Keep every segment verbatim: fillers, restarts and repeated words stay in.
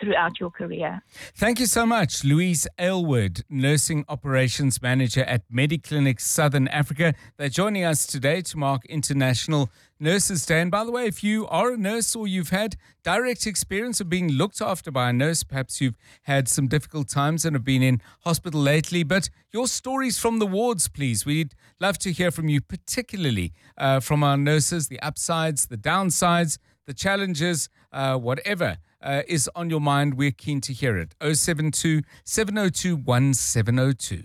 throughout your career. Thank you so much, Louise Aylward, Nursing Operations Manager at Mediclinic Southern Africa. They're joining us today to mark International Nurses Day. And by the way, if you are a nurse or you've had direct experience of being looked after by a nurse, perhaps you've had some difficult times and have been in hospital lately, but your stories from the wards, please. We'd love to hear from you, particularly uh, from our nurses, the upsides, the downsides, the challenges, uh, whatever uh, is on your mind. We're keen to hear it. oh seven two, seven oh two, one seven oh two.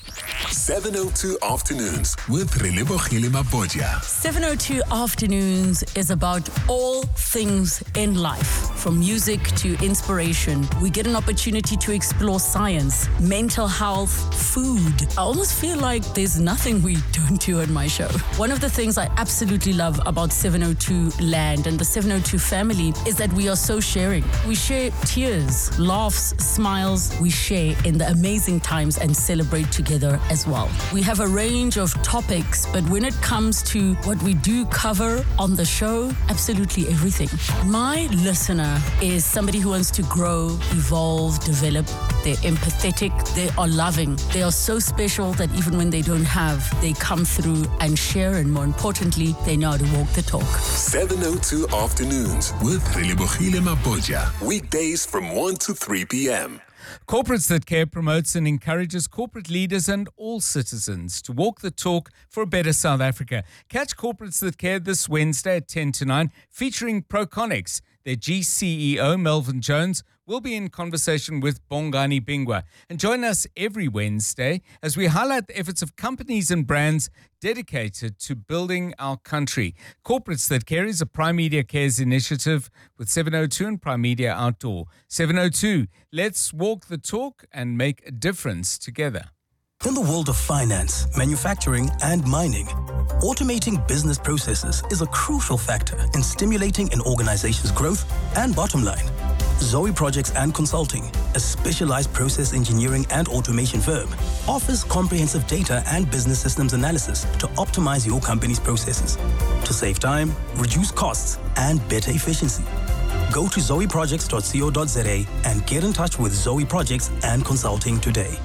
seven oh two Afternoons with Relebogile Mabotja. seven oh two Afternoons is about all things in life, from music to inspiration. We get an opportunity to explore science, mental health, food. I almost feel like there's nothing we don't do on my show. One of the things I absolutely love about seven oh two Land and the seven oh two family is that we are so sharing. We share tears, laughs, smiles. We share in the amazing times and celebrate together as well. We have a range of topics, but when it comes to what we do cover on the show, absolutely everything. My listener is somebody who wants to grow, evolve, develop. They're empathetic, they are loving. They are so special that even when they don't have, they come through and share, and more importantly, they know how to walk the talk. seven oh two Afternoons with Relebogile Mabotja. Weekdays from one to three p.m. Corporates That Care promotes and encourages corporate leaders and all citizens to walk the talk for a better South Africa. Catch Corporates That Care this Wednesday at ten to nine, featuring Proconics. Their G C E O, Melvin Jones, will be in conversation with Bongani Bingwa. And join us every Wednesday as we highlight the efforts of companies and brands dedicated to building our country. Corporates That Care is a Prime Media Cares initiative with seven oh two and Prime Media Outdoor. seven oh two, let's walk the talk and make a difference together. In the world of finance, manufacturing, and mining, automating business processes is a crucial factor in stimulating an organization's growth and bottom line. Zoe Projects and Consulting, a specialized process engineering and automation firm, offers comprehensive data and business systems analysis to optimize your company's processes, to save time, reduce costs, and better efficiency. Go to zoe projects dot co dot za and get in touch with Zoe Projects and Consulting today.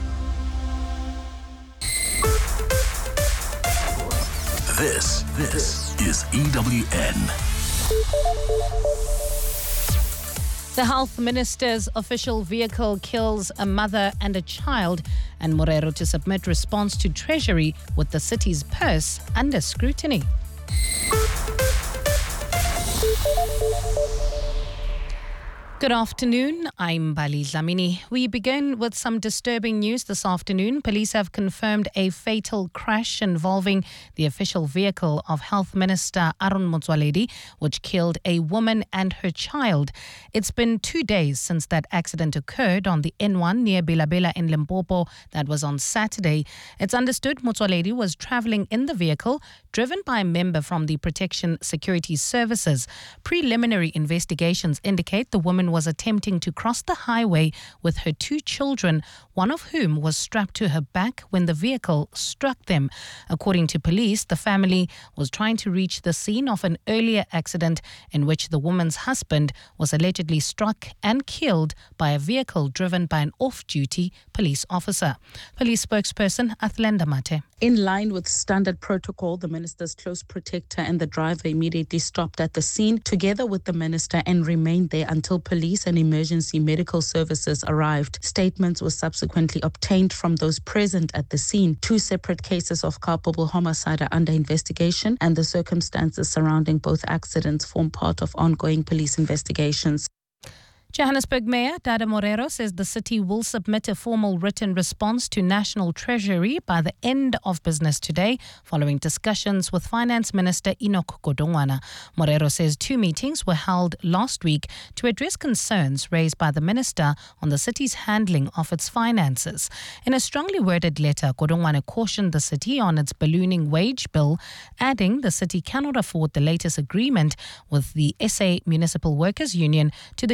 This, this is E W N. The health minister's official vehicle kills a mother and a child, and Morero to submit response to Treasury with the city's purse under scrutiny. Good afternoon, I'm Bali Dlamini. We begin with some disturbing news this afternoon. Police have confirmed a fatal crash involving the official vehicle of Health Minister Aaron Motsoaledi, which killed a woman and her child. It's been two days since that accident occurred on the N one near Bilabela in Limpopo. That was on Saturday. It's understood Motsoaledi was traveling in the vehicle, driven by a member from the Protection Security Services. Preliminary investigations indicate the woman was attempting to cross the highway with her two children, one of whom was strapped to her back when the vehicle struck them. According to police, the family was trying to reach the scene of an earlier accident in which the woman's husband was allegedly struck and killed by a vehicle driven by an off-duty police officer. Police spokesperson Athlenda Mate. In line with standard protocol, the minister's close protector and the driver immediately stopped at the scene together with the minister and remained there until police and emergency medical services arrived. Statements were subsequently obtained from those present at the scene. Two separate cases of culpable homicide are under investigation, and the circumstances surrounding both accidents form part of ongoing police investigations. Johannesburg Mayor Dada Morero says the city will submit a formal written response to National Treasury by the end of business today, following discussions with Finance Minister Enoch Godongwana. Morero says two meetings were held last week to address concerns raised by the minister on the city's handling of its finances. In a strongly worded letter, Godongwana cautioned the city on its ballooning wage bill, adding the city cannot afford the latest agreement with the S A Municipal Workers Union to the tune of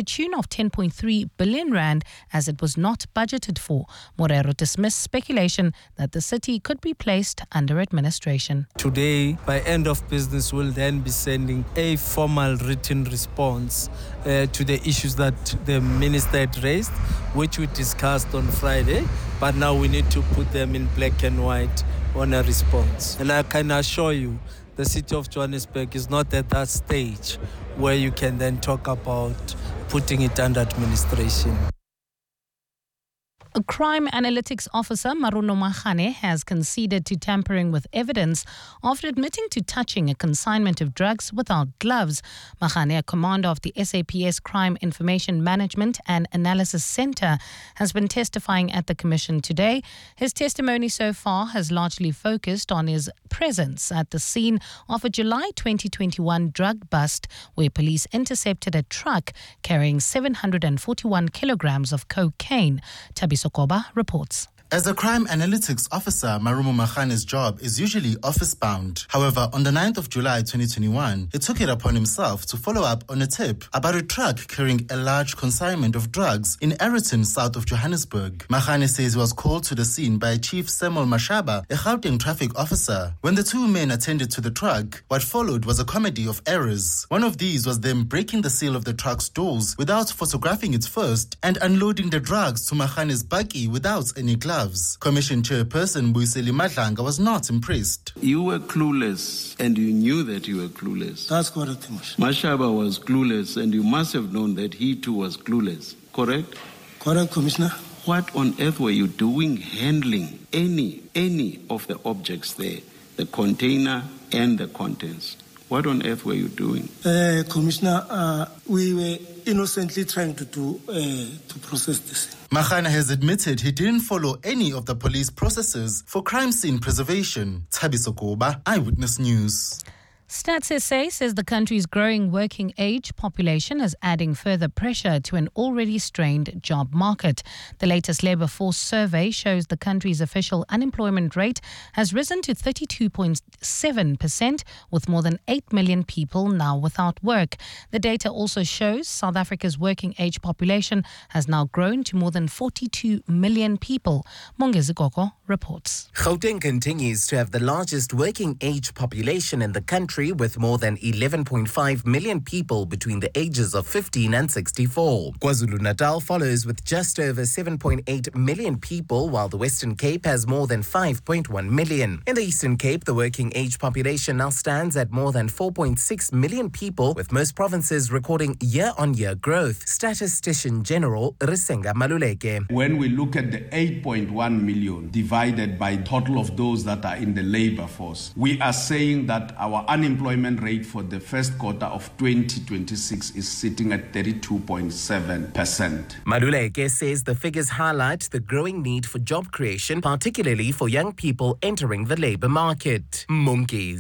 of ten point three billion rand as it was not budgeted for. Morero dismissed speculation that the city could be placed under administration. Today, by end of business, we'll then be sending a formal written response uh, to the issues that the minister had raised, which we discussed on Friday, but now we need to put them in black and white on a response. And I can assure you, the city of Johannesburg is not at that stage where you can then talk about putting it under administration. A crime analytics officer, Maruno Mahane, has conceded to tampering with evidence after admitting to touching a consignment of drugs without gloves. Mahane, a commander of the S A P S Crime Information Management and Analysis Center, has been testifying at the commission today. His testimony so far has largely focused on his presence at the scene of a July twenty twenty-one drug bust where police intercepted a truck carrying seven hundred forty-one kilograms of cocaine. Tabiso Koba reports. As a crime analytics officer, Marumo Mahane's job is usually office-bound. However, on the ninth of July twenty twenty-one, he took it upon himself to follow up on a tip about a truck carrying a large consignment of drugs in Aeroton, south of Johannesburg. Mahane says he was called to the scene by Chief Samuel Mashaba, a Gauteng traffic officer. When the two men attended to the truck, what followed was a comedy of errors. One of these was them breaking the seal of the truck's doors without photographing it first and unloading the drugs to Mahane's bakkie without any gloves. Commission Chairperson Buiseli Madlanga was not impressed. You were clueless and you knew that you were clueless. That's correct, Mashaba. Mashaba was clueless and you must have known that he too was clueless, correct? Correct, Commissioner. What on earth were you doing handling any, any of the objects there, the container and the contents? What on earth were you doing? Uh, Commissioner, uh, we were innocently trying to do, uh, to process this. Mahane has admitted he didn't follow any of the police processes for crime scene preservation. Tabiso Koba, Eyewitness News. Stats S A says the country's growing working age population is adding further pressure to an already strained job market. The latest labour force survey shows the country's official unemployment rate has risen to thirty-two point seven percent, with more than eight million people now without work. The data also shows South Africa's working age population has now grown to more than forty-two million people. Mongezi Koko reports. Gauteng continues to have the largest working age population in the country, with more than eleven point five million people between the ages of fifteen and sixty-four. KwaZulu-Natal follows with just over seven point eight million people, while the Western Cape has more than five point one million. In the Eastern Cape, the working age population now stands at more than four point six million people, with most provinces recording year-on-year growth. Statistician General Risenga Maluleke. When we look at the eight point one million divided by total of those that are in the labour force, we are saying that our unemployment rate for the first quarter of twenty twenty-six is sitting at thirty-two point seven percent. Maluleke says the figures highlight the growing need for job creation, particularly for young people entering the labour market. Munki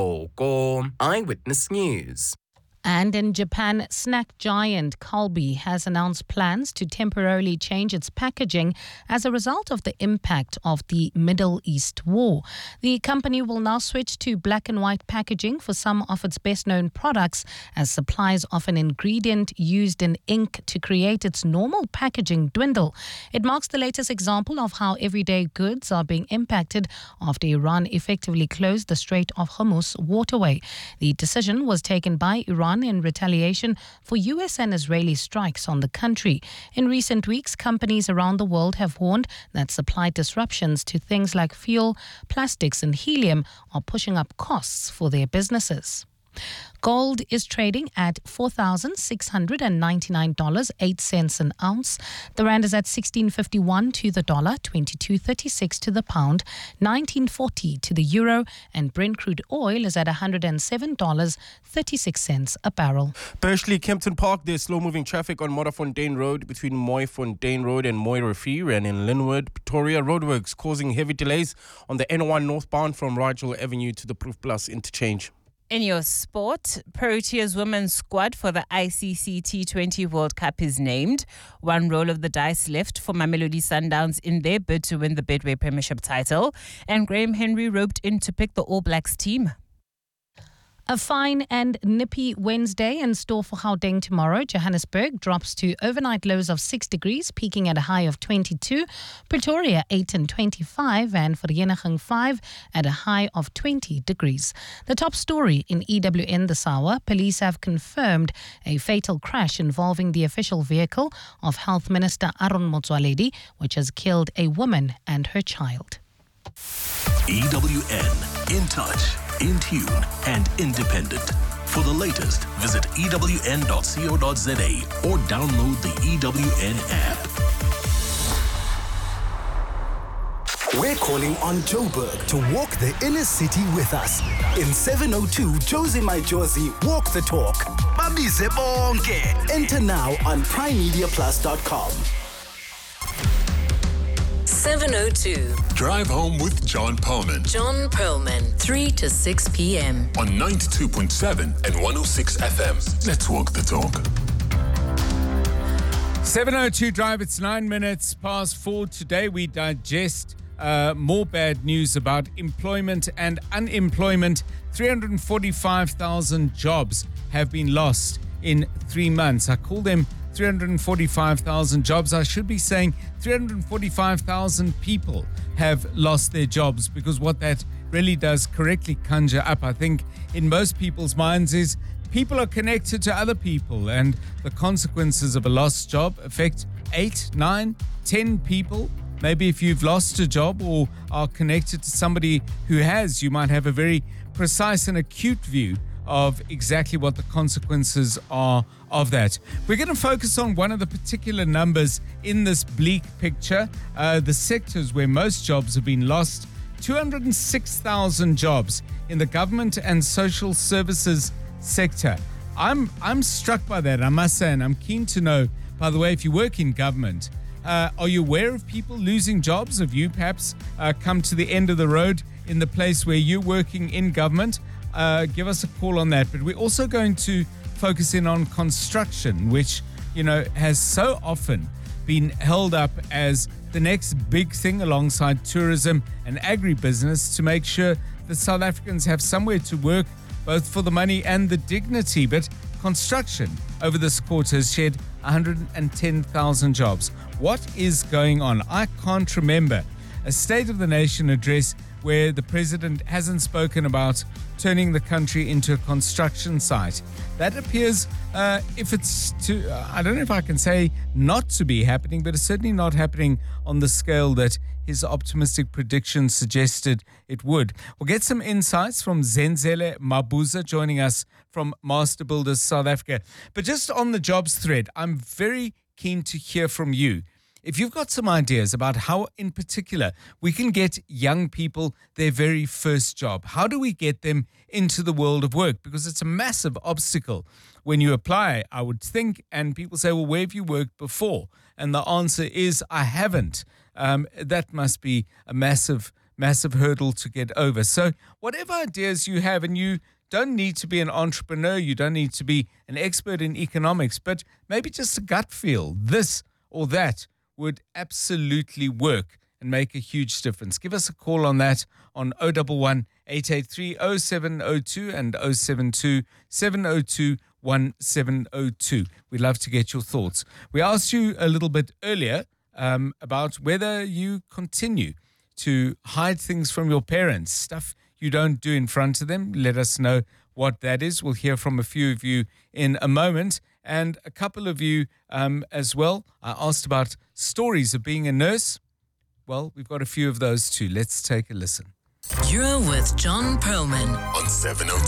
Zikoko, Eyewitness News. And in Japan, snack giant Calbee has announced plans to temporarily change its packaging as a result of the impact of the Middle East war. The company will now switch to black and white packaging for some of its best-known products, as supplies of an ingredient used in ink to create its normal packaging dwindle. It marks the latest example of how everyday goods are being impacted after Iran effectively closed the Strait of Hormuz waterway. The decision was taken by Iran in retaliation for U S and Israeli strikes on the country. In recent weeks, companies around the world have warned that supply disruptions to things like fuel, plastics and helium are pushing up costs for their businesses. Gold is trading at four thousand six hundred ninety-nine dollars and eight cents an ounce. The rand is at sixteen fifty-one to the dollar, twenty-two thirty-six to the pound, nineteen forty to the euro, and Brent crude oil is at one hundred seven dollars and thirty-six cents a barrel. Bursley, Kempton Park, there's slow-moving traffic on Modderfontein Road between Mooifontein Road and Mooirivier, and in Linwood, Pretoria, roadworks causing heavy delays on the N one northbound from Rigel Avenue to the Proof Plus interchange. In your sport, Proteas women's squad for the I C C T twenty World Cup is named. One roll of the dice left for Mamelodi Sundowns in their bid to win the Betway Premiership title. And Graham Henry roped in to pick the All Blacks team. A fine and nippy Wednesday in store for Gauteng tomorrow. Johannesburg drops to overnight lows of six degrees, peaking at a high of twenty-two. Pretoria eight and twenty-five, and Vereeniging five at a high of twenty degrees. The top story in E W N this hour: police have confirmed a fatal crash involving the official vehicle of Health Minister Aaron Motsoaledi, which has killed a woman and her child. E W N, in touch, in tune and independent. For the latest, visit E W N dot co dot za or download the E W N app. We're calling on Joburg to walk the inner city with us. In seven oh two, Josie My Josie, walk the talk. Babize bonke. Enter now on prime media plus dot com. seven oh two. Drive home with John Perlman. John Perlman, three to six p.m. on ninety-two point seven and one oh six F M. Let's walk the talk. seven oh two Drive, it's nine minutes past four. Today we digest uh, more bad news about employment and unemployment. three hundred forty-five thousand jobs have been lost in three months. I call them three hundred forty-five thousand jobs. I should be saying three hundred forty-five thousand people have lost their jobs, because what that really does correctly conjure up, I think, in most people's minds is people are connected to other people, and the consequences of a lost job affect eight, nine, ten people. Maybe if you've lost a job or are connected to somebody who has, you might have a very precise and acute view of exactly what the consequences are of that. We're going to focus on one of the particular numbers in this bleak picture, uh, the sectors where most jobs have been lost. two hundred six thousand jobs in the government and social services sector. I'm I'm struck by that, I must say, and I'm keen to know, by the way, if you work in government, uh, are you aware of people losing jobs? Have you perhaps uh, come to the end of the road in the place where you're working in government? Uh, give us a call on that. But we're also going to focus in on construction, which, you know, has so often been held up as the next big thing alongside tourism and agribusiness to make sure that South Africans have somewhere to work, both for the money and the dignity. But construction over this quarter has shed one hundred ten thousand jobs. What is going on? I can't remember a State of the Nation address where the president hasn't spoken about turning the country into a construction site. That appears, uh, if it's to, uh, I don't know if I can say not to be happening, but it's certainly not happening on the scale that his optimistic predictions suggested it would. We'll get some insights from Zenzele Mabuza joining us from Master Builders South Africa. But just on the jobs thread, I'm very keen to hear from you. If you've got some ideas about how, in particular, we can get young people their very first job, how do we get them into the world of work? Because it's a massive obstacle when you apply, I would think, and people say, well, where have you worked before? And the answer is, I haven't. Um, that must be a massive, massive hurdle to get over. So whatever ideas you have, and you don't need to be an entrepreneur, you don't need to be an expert in economics, but maybe just a gut feel, this or that would absolutely work and make a huge difference. Give us a call on that on oh one one, eight eight three, oh seven oh two and oh seven two, seven oh two, one seven oh two. We'd love to get your thoughts. We asked you a little bit earlier um, about whether you continue to hide things from your parents, stuff you don't do in front of them. Let us know what that is. We'll hear from a few of you in a moment. And a couple of you um, as well. I asked about stories of being a nurse. Well, we've got a few of those too. Let's take a listen. You're with John Perlman on seven oh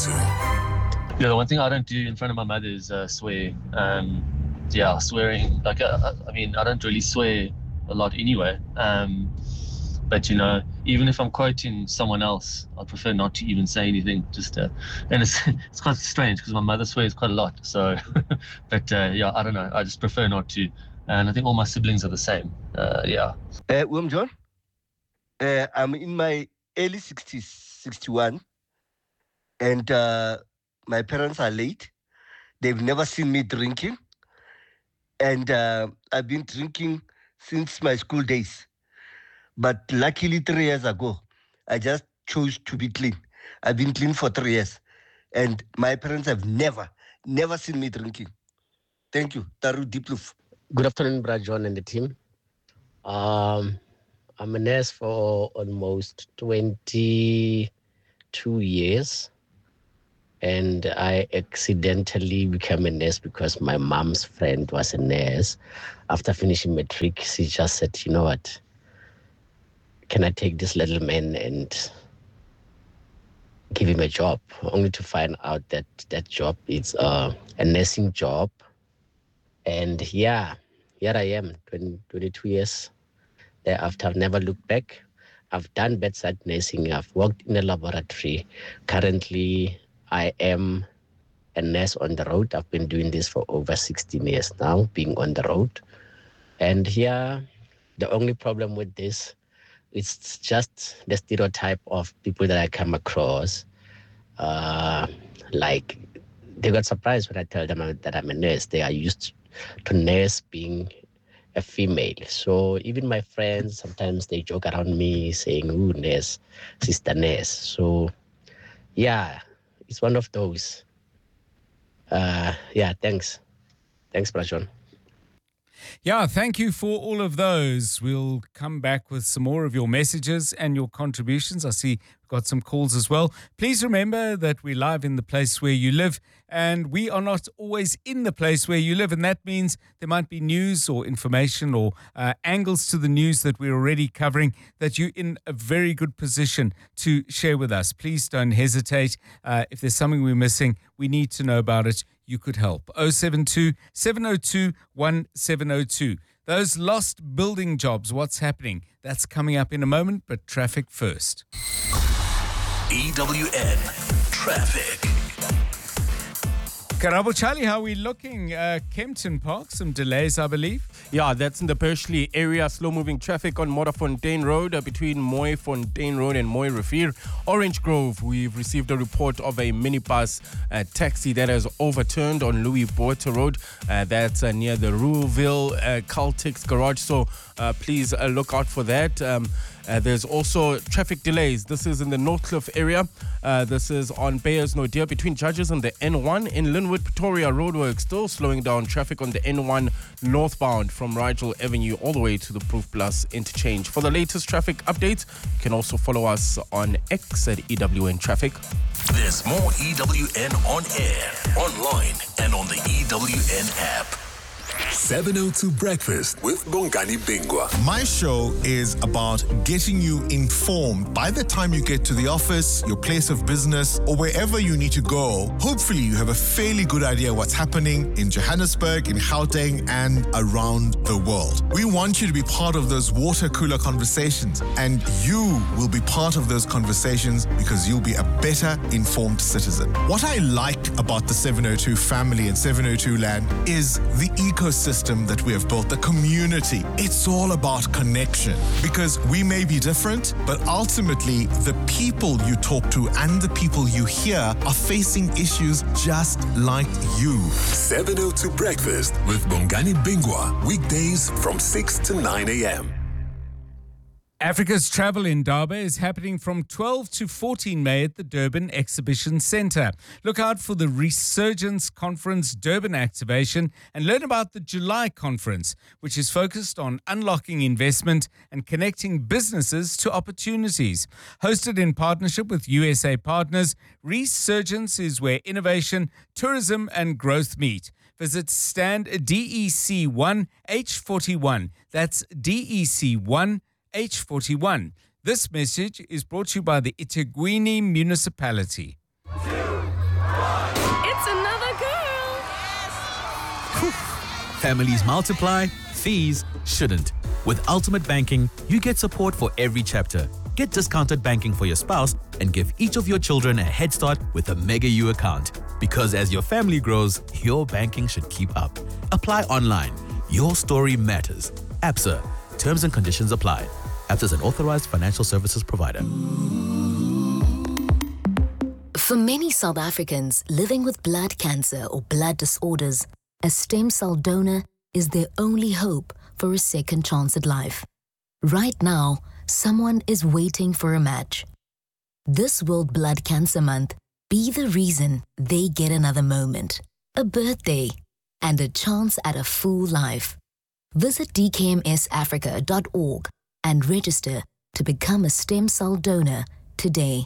two. Yeah, the one thing I don't do in front of my mother is uh, swear. Um, yeah, swearing. Like, uh, I mean, I don't really swear a lot anyway. Um, but, you know, even if I'm quoting someone else, I prefer not to even say anything. Just, uh, and it's it's quite strange because my mother swears quite a lot. So, but uh, yeah, I don't know. I just prefer not to. And I think all my siblings are the same. Uh, yeah. Uh, William John, uh, I'm in my early sixties, sixty-one, and uh, my parents are late. They've never seen me drinking, and uh, I've been drinking since my school days. But luckily, three years ago, I just chose to be clean. I've been clean for three years. And my parents have never, never seen me drinking. Thank you. Taru Dipluf. Good afternoon, Brad John and the team. Um, I'm a nurse for almost twenty-two years. And I accidentally became a nurse because my mom's friend was a nurse. After finishing matric, she just said, you know what, can I take this little man and give him a job? Only to find out that that job is uh, a nursing job. And yeah, here I am, twenty, twenty-two years. Thereafter, I've never looked back. I've done bedside nursing. I've worked in a laboratory. Currently, I am a nurse on the road. I've been doing this for over sixteen years now, being on the road. And here, the only problem with this, it's just the stereotype of people that I come across. Uh, like, they got surprised when I tell them that I'm a nurse. They are used to nurse being a female. So even my friends, sometimes they joke around me saying, ooh, nurse, sister nurse. So, yeah. It's one of those. Uh, yeah, thanks. Thanks, Brajon. Yeah, thank you for all of those. We'll come back with some more of your messages and your contributions. I see we've got some calls as well. Please remember that we're live in the place where you live, and we are not always in the place where you live. And that means there might be news or information or uh, angles to the news that we're already covering that you're in a very good position to share with us. Please don't hesitate. Uh, if there's something we're missing, we need to know about it. You could help. oh seven two, seven oh two, one seven oh two. Those lost building jobs, what's happening? That's coming up in a moment, but traffic first. E W N Traffic. Karabo Charlie, how are we looking? Uh, Kempton Park, some delays, I believe. Yeah, that's in the Persley area. Slow-moving traffic on Modderfontein Road uh, between Mooifontein Road and Mooi Rivier. Orange Grove, we've received a report of a minibus uh, taxi that has overturned on Louis Botha Road. Uh, that's uh, near the Ruleville uh, Caltex garage. So uh, please uh, look out for that. Um, Uh, there's also traffic delays. This is in the Northcliffe area. Uh, this is on Bayers Naudé between Judges and the N one. In Linwood, Pretoria, roadworks still slowing down traffic on the N one northbound from Rigel Avenue all the way to the Proof Plus interchange. For the latest traffic updates, you can also follow us on X at E W N Traffic. There's more E W N on air, online, and on the E W N app. seven oh two Breakfast with Bongani Bingwa. My show is about getting you informed by the time you get to the office, your place of business, or wherever you need to go. Hopefully, you have a fairly good idea what's happening in Johannesburg, in Gauteng, and around the world. We want you to be part of those water cooler conversations, and you will be part of those conversations because you'll be a better informed citizen. What I like about the seven oh two family and seven oh two land is the ecosystem that we have built, the community. It's all about connection because we may be different, but ultimately the people you talk to and the people you hear are facing issues just like you. seven oh two Breakfast with Bongani Bingwa, weekdays from six to nine a.m. Africa's Travel in Durban is happening from twelve to fourteen May at the Durban Exhibition Centre. Look out for the Resurgence Conference Durban activation and learn about the July conference, which is focused on unlocking investment and connecting businesses to opportunities. Hosted in partnership with U S A partners, Resurgence is where innovation, tourism and growth meet. Visit stand D E C one H forty-one. That's D E C one H forty-one. This message is brought to you by the eThekwini Municipality. It's another girl. Families multiply, fees shouldn't. With Ultimate Banking, you get support for every chapter. Get discounted banking for your spouse and give each of your children a head start with a Mega U account. Because as your family grows, your banking should keep up. Apply online. Your story matters. ABSA. Terms and conditions apply. ABSA is an authorized financial services provider. For many South Africans living with blood cancer or blood disorders, a stem cell donor is their only hope for a second chance at life. Right now, someone is waiting for a match. This World Blood Cancer Month, Be the reason they get another moment, a birthday, and a chance at a full life. Visit d k m s africa dot org and register to become a stem cell donor today.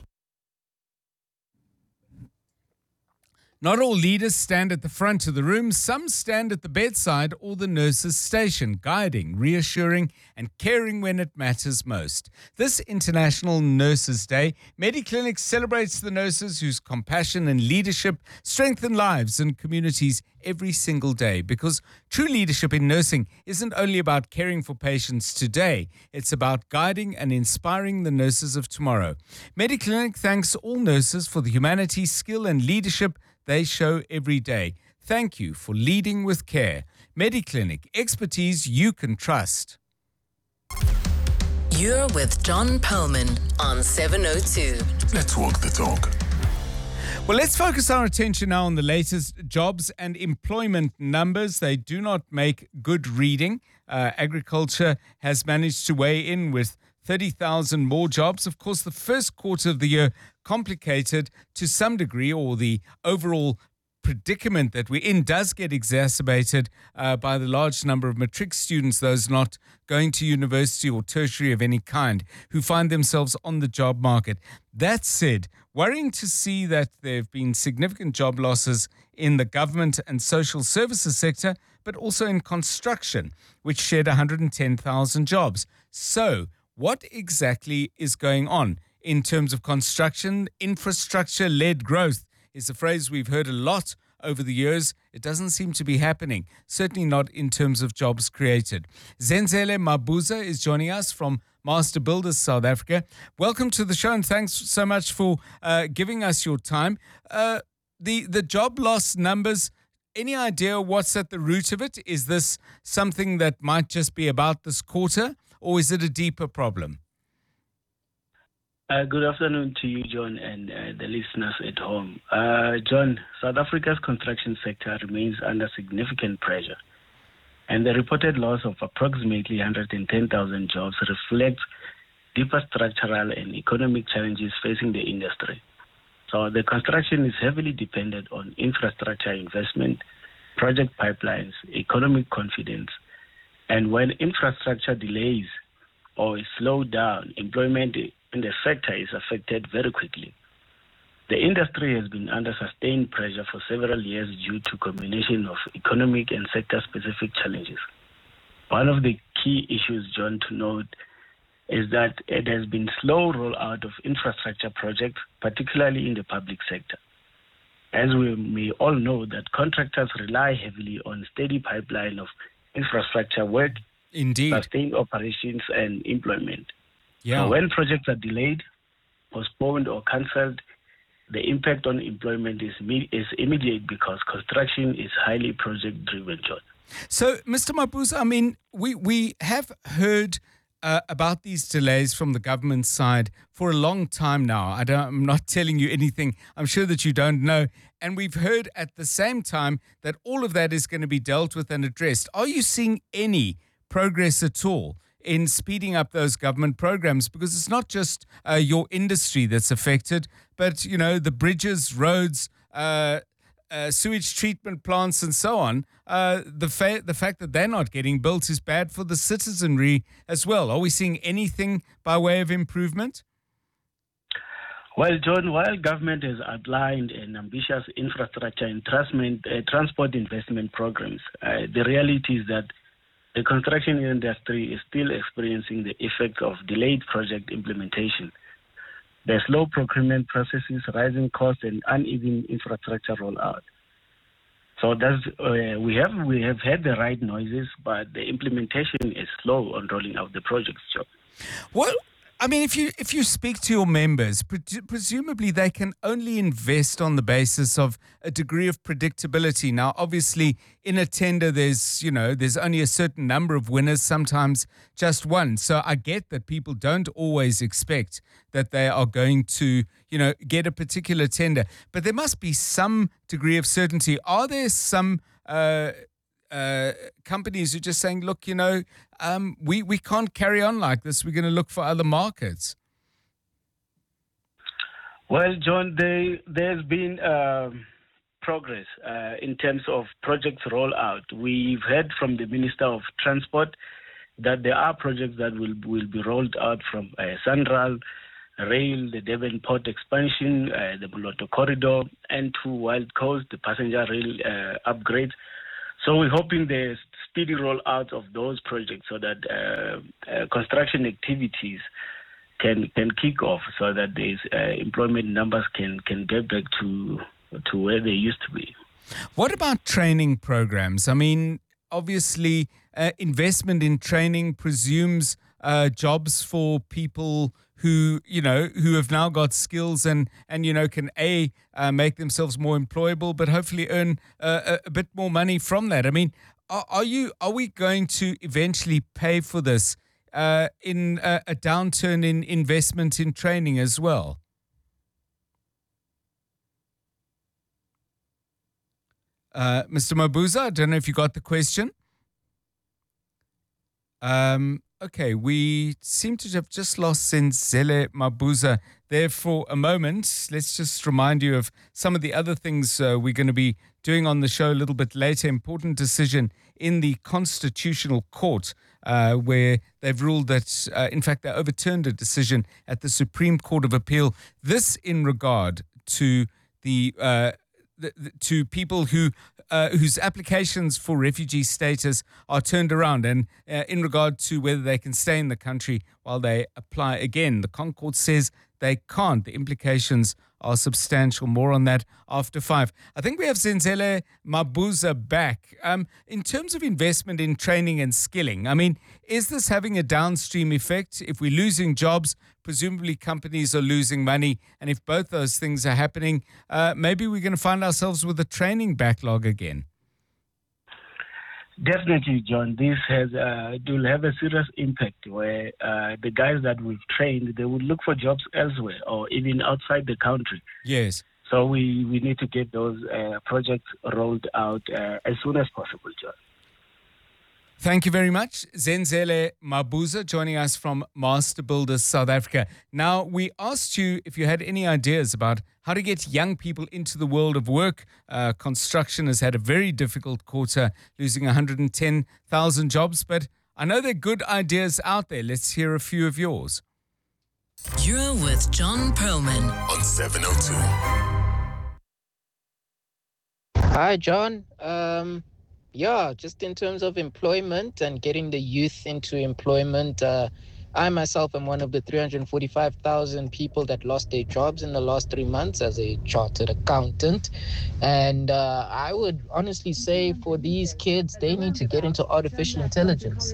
Not all leaders stand at the front of the room. Some stand at the bedside or the nurse's station, guiding, reassuring, and caring when it matters most. This International Nurses Day, Mediclinic celebrates the nurses whose compassion and leadership strengthen lives and communities every single day, because true leadership in nursing isn't only about caring for patients today, it's about guiding and inspiring the nurses of tomorrow. Mediclinic thanks all nurses for the humanity, skill, and leadership they show every day. Thank you for leading with care. Mediclinic, expertise you can trust. You're with John Perlman on seven oh two. Let's walk the talk. Well, let's focus our attention now on the latest jobs and employment numbers. They do not make good reading. Uh, agriculture has managed to weigh in with thirty thousand more jobs. Of course, the first quarter of the year complicated to some degree, or the overall predicament that we're in does get exacerbated uh, by the large number of matric students, those not going to university or tertiary of any kind, who find themselves on the job market. That said, worrying to see that there have been significant job losses in the government and social services sector, but also in construction, which shed one hundred ten thousand jobs. So, what exactly is going on in terms of construction? Infrastructure-led growth is a phrase we've heard a lot over the years. It doesn't seem to be happening, certainly not in terms of jobs created. Zenzele Mabuza is joining us from Master Builders South Africa. Welcome to the show, and thanks so much for uh, giving us your time. Uh, the, the job loss numbers, any idea what's at the root of it? Is this something that might just be about this quarter, or is it a deeper problem? Uh, good afternoon to you, John, and uh, the listeners at home. Uh, John, South Africa's construction sector remains under significant pressure, and the reported loss of approximately one hundred ten thousand jobs reflects deeper structural and economic challenges facing the industry. So the construction is heavily dependent on infrastructure investment, project pipelines, economic confidence, and when infrastructure delays or is slowed down, employment in the sector is affected very quickly. The industry has been under sustained pressure for several years due to a combination of economic and sector-specific challenges. One of the key issues, John, to note is that it has been slow rollout of infrastructure projects, particularly in the public sector. As we may all know, that contractors rely heavily on steady pipeline of infrastructure work, Indeed. Sustained operations and employment. Yeah. So when projects are delayed, postponed or cancelled, the impact on employment is, me- is immediate because construction is highly project-driven, John. So, Mister Mabuza, I mean, we, we have heard uh, about these delays from the government side for a long time now. I don't, I'm not telling you anything I'm sure that you don't know. And we've heard at the same time that all of that is going to be dealt with and addressed. Are you seeing any progress at all in speeding up those government programs? Because it's not just uh, your industry that's affected, but, you know, the bridges, roads, uh, uh, sewage treatment plants and so on. Uh, the, fa- the fact that they're not getting built is bad for the citizenry as well. Are we seeing anything by way of improvement? Well, John, while government has outlined an ambitious infrastructure and transport, uh, transport investment programs, uh, the reality is that the construction industry is still experiencing the effects of delayed project implementation. The slow procurement processes, rising costs, and uneven infrastructure rollout. So that's, uh, we have we have had the right noises, but the implementation is slow on rolling out the projects, John. Well, I mean, if you if you speak to your members, pre- presumably they can only invest on the basis of a degree of predictability. Now, obviously, in a tender, there's you know there's only a certain number of winners, sometimes just one. So I get that people don't always expect that they are going to you know get a particular tender, but there must be some degree of certainty. Are there some Uh, Uh, companies who are just saying, look, you know, um, we, we can't carry on like this. We're going to look for other markets? Well, John, they, there's been um, progress uh, in terms of projects rollout. We've heard from the Minister of Transport that there are projects that will will be rolled out from uh, Sanral Rail, the Devon Port expansion, uh, the Moloto Corridor, and to Wild Coast, the passenger rail uh, upgrades. So we're hoping there's speedy rollout of those projects so that uh, uh, construction activities can can kick off, so that these uh, employment numbers can can get back to to where they used to be. What about training programs? I mean, obviously, uh, investment in training presumes uh, jobs for people who, you know, who have now got skills and, and you know, can A, uh, make themselves more employable, but hopefully earn uh, a, a bit more money from that. I mean, are, are you are we going to eventually pay for this uh, in a, a downturn in investment in training as well? Uh, Mister Mabuza, I don't know if you got the question. Um, okay, we seem to have just lost Zenzele Mabuza there for a moment. Let's just remind you of some of the other things uh, we're going to be doing on the show a little bit later. Important decision in the Constitutional Court uh, where they've ruled that, uh, in fact, they overturned a decision at the Supreme Court of Appeal. This in regard to the... Uh, The, the, to people who uh, whose applications for refugee status are turned around, and uh, in regard to whether they can stay in the country while they apply again. The Concord says they can't. The implications are substantial. More on that after five. I think we have Zenzele Mabuza back. Um, in terms of investment in training and skilling, I mean, is this having a downstream effect? If we're losing jobs, presumably companies are losing money. And if both those things are happening, uh, maybe we're going to find ourselves with a training backlog again. Definitely, John. This has uh, it will have a serious impact where uh, the guys that we've trained, they would look for jobs elsewhere or even outside the country. Yes. So we, we need to get those uh, projects rolled out uh, as soon as possible, John. Thank you very much. Zenzele Mabuza joining us from Master Builders South Africa. Now, we asked you if you had any ideas about how to get young people into the world of work. Uh, construction has had a very difficult quarter, losing one hundred ten thousand jobs. But I know there are good ideas out there. Let's hear a few of yours. You're with John Perlman on seven oh two. Hi, John. Um... Yeah, just in terms of employment and getting the youth into employment, uh, I myself am one of the three hundred forty-five thousand people that lost their jobs in the last three months as a chartered accountant. And uh, I would honestly say for these kids, they need to get into artificial intelligence.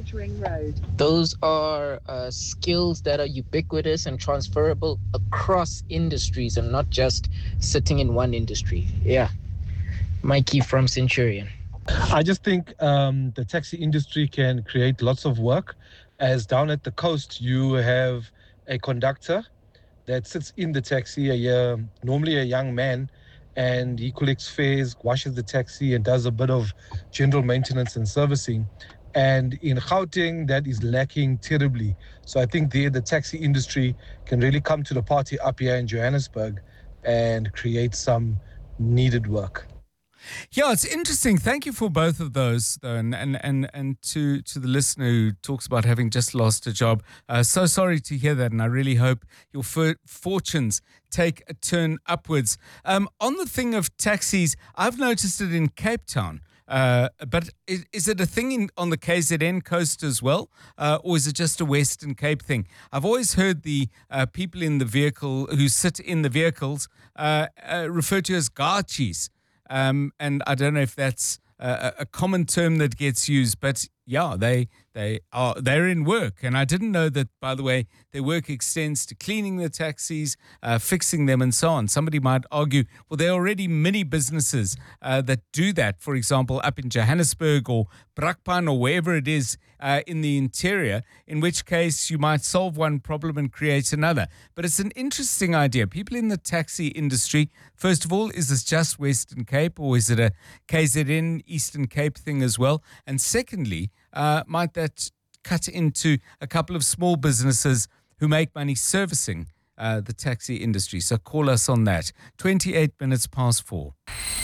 Those are uh, skills that are ubiquitous and transferable across industries and not just sitting in one industry. Yeah. Mikey from Centurion. I just think um, the taxi industry can create lots of work, as down at the coast you have a conductor that sits in the taxi, a, uh, normally a young man, and he collects fares, washes the taxi and does a bit of general maintenance and servicing. And in Gauteng, that is lacking terribly. So I think there the taxi industry can really come to the party up here in Johannesburg and create some needed work. Yeah, it's interesting. Thank you for both of those, though, and and and, and to, to the listener who talks about having just lost a job. Uh, so sorry to hear that, and I really hope your for- fortunes take a turn upwards. Um, on the thing of taxis, I've noticed it in Cape Town. Uh, but is, is it a thing in, on the K Z N coast as well, uh, or is it just a Western Cape thing? I've always heard the uh, people in the vehicle who sit in the vehicles uh, uh, referred to as gachis. Um, and I don't know if that's a, a common term that gets used, but yeah, they they are they're in work, and I didn't know that. By the way, their work extends to cleaning the taxis, uh, fixing them, and so on. Somebody might argue, well, there are already many businesses uh, that do that. For example, up in Johannesburg or Brakpan or wherever it is uh, in the interior. In which case, you might solve one problem and create another. But it's an interesting idea. People in the taxi industry. First of all, is this just Western Cape, or is it a K Z N Eastern Cape thing as well? And secondly, Uh, might that cut into a couple of small businesses who make money servicing uh, the taxi industry. So call us on that. twenty-eight minutes past four.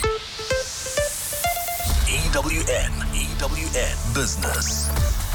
E W N, E W N Business.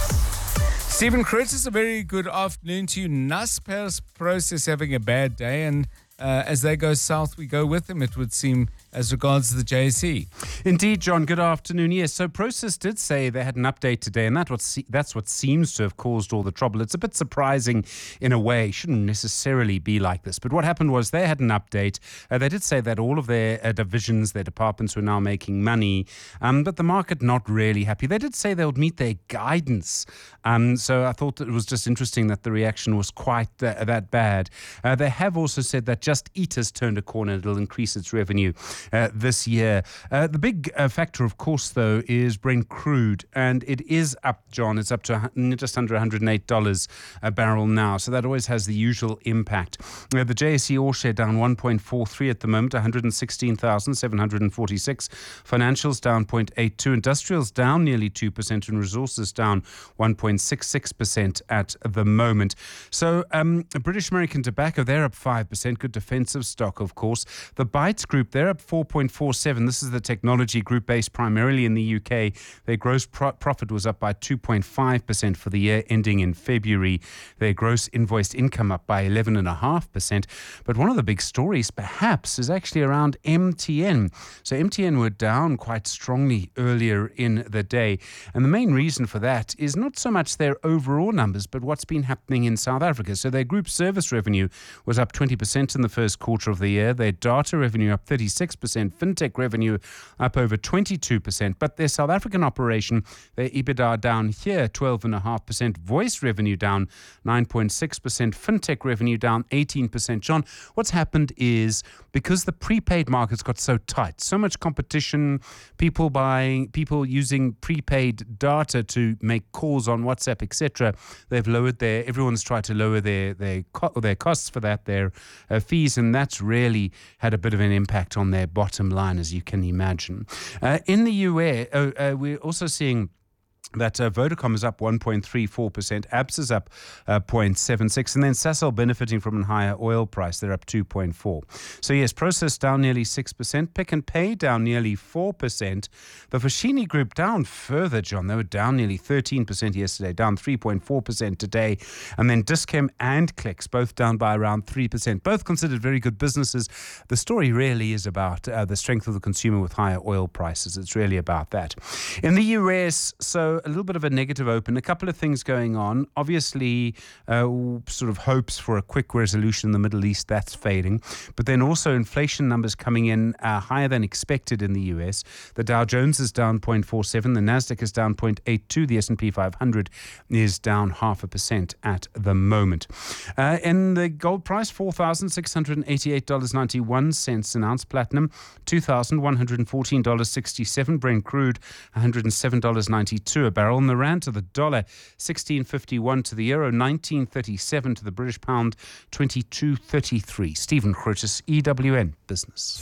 Stephen Curtis, a very good afternoon to you. Naspers Process having a bad day, and uh, as they go south, we go with them, it would seem, as regards the J S E. Indeed, John, good afternoon. Yes, so Process did say they had an update today, and that what se- that's what seems to have caused all the trouble. It's a bit surprising in a way. It shouldn't necessarily be like this. But what happened was they had an update. Uh, they did say that all of their uh, divisions, their departments were now making money, um, but the market not really happy. They did say they would meet their guidance. Um, so I thought that it was just interesting that the reaction was quite uh, that bad. Uh, they have also said that Just Eat has turned a corner. It'll increase its revenue Uh, this year. Uh, the big uh, factor, of course, though, is Brent crude, and it is up, John. It's up to just under one hundred eight dollars a barrel now, so that always has the usual impact. Uh, the J S E All Share down one point four three at the moment, one hundred sixteen thousand seven hundred forty-six. Financials down zero point eight two. Industrials down nearly two percent, and resources down one point six six percent at the moment. So um, British American Tobacco, they're up five percent. Good defensive stock, of course. The Bytes Group, they're up four point four seven. This is the technology group based primarily in the U K. Their gross pro- profit was up by two point five percent for the year ending in February. Their gross invoiced income up by eleven point five percent. But one of the big stories perhaps is actually around M T N. So M T N were down quite strongly earlier in the day. And the main reason for that is not so much their overall numbers, but what's been happening in South Africa. So their group service revenue was up twenty percent in the first quarter of the year. Their data revenue up thirty-six percent. Fintech revenue up over twenty-two percent. But their South African operation, their EBITDA down here twelve point five percent. Voice revenue down nine point six percent. Fintech revenue down eighteen percent. John, what's happened is because the prepaid markets got so tight, so much competition, people buying, people using prepaid data to make calls on WhatsApp, et cetera. They've lowered their, everyone's tried to lower their their, co- their costs for that, their uh, fees, and that's really had a bit of an impact on their bottom line, as you can imagine. Uh, in the U S, uh, uh, we're also seeing that uh, Vodacom is up one point three four percent, A B S is up uh, zero point seven six, and then Sasol benefiting from a higher oil price, they're up two point four. So yes, Process down nearly six percent, Pick and Pay down nearly four percent. The Foschini Group down further, John. They were down nearly thirteen percent yesterday, down three point four percent today. And then Dis-Chem and Clicks, both down by around three percent, both considered very good businesses. The story really is about uh, the strength of the consumer with higher oil prices. It's really about that. In the U S, so a little bit of a negative open. A couple of things going on. Obviously, uh, sort of hopes for a quick resolution in the Middle East, that's fading. But then also inflation numbers coming in uh, higher than expected in the U S. The Dow Jones is down zero point four seven. The Nasdaq is down zero point eight two. The S and P five hundred is down half a percent at the moment. Uh, in the gold price, four thousand six hundred eighty-eight dollars and ninety-one cents an ounce. Platinum, two thousand one hundred fourteen dollars and sixty-seven cents. Brent crude, one hundred seven dollars and ninety-two cents a barrel. And the rand to the dollar, sixteen fifty-one to the euro, nineteen thirty-seven to the British pound, twenty-two thirty-three. Stephen Curtis, E W N Business.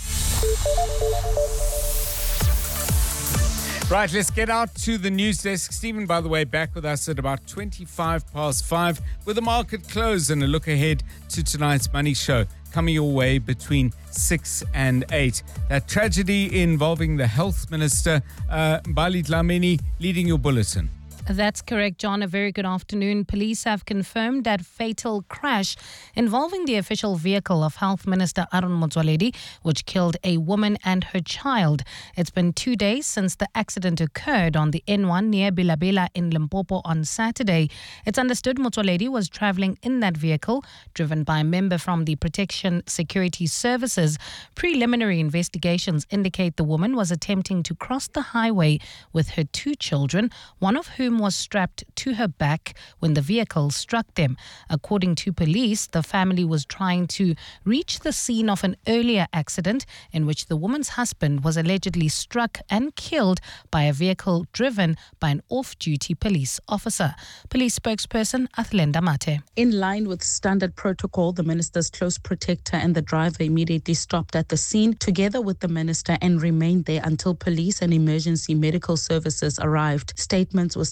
Right, let's get out to the news desk. Stephen, by the way, back with us at about twenty-five past five with the market close and a look ahead to tonight's Money Show coming your way between six and eight. That tragedy involving the health minister, uh, Mbali Dlamini, leading your bulletin. That's correct, John. A very good afternoon. Police have confirmed that fatal crash involving the official vehicle of Health Minister Aaron Motsoaledi, which killed a woman and her child. It's been two days since the accident occurred on the N one near Bilabela in Limpopo on Saturday. It's understood Motsoaledi was traveling in that vehicle, driven by a member from the Protection Security Services. Preliminary investigations indicate the woman was attempting to cross the highway with her two children, one of whom was strapped to her back when the vehicle struck them. According to police, the family was trying to reach the scene of an earlier accident in which the woman's husband was allegedly struck and killed by a vehicle driven by an off-duty police officer. Police spokesperson Athlenda Mate. In line with standard protocol, the minister's close protector and the driver immediately stopped at the scene together with the minister and remained there until police and emergency medical services arrived. Statements were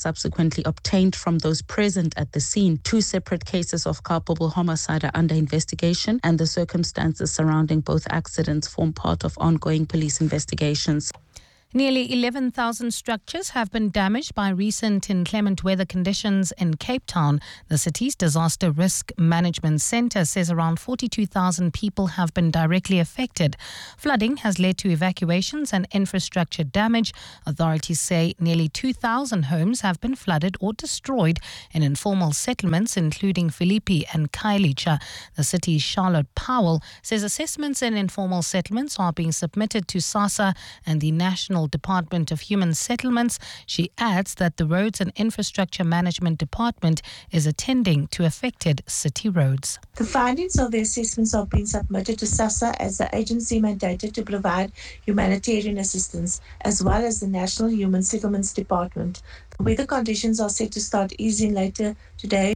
subsequently obtained from those present at the scene. Two separate cases of culpable homicide are under investigation, and the circumstances surrounding both accidents form part of ongoing police investigations. Nearly eleven thousand structures have been damaged by recent inclement weather conditions in Cape Town. The city's Disaster Risk Management Centre says around forty-two thousand people have been directly affected. Flooding has led to evacuations and infrastructure damage. Authorities say nearly two thousand homes have been flooded or destroyed in informal settlements, including Philippi and Kailicha. The city's Charlotte Powell says assessments in informal settlements are being submitted to SASSA and the National Department of Human Settlements. She adds that the Roads and Infrastructure Management Department is attending to affected city roads. The findings of the assessments are being submitted to SASSA as the agency mandated to provide humanitarian assistance, as well as the National Human Settlements Department. The weather conditions are set to start easing later today.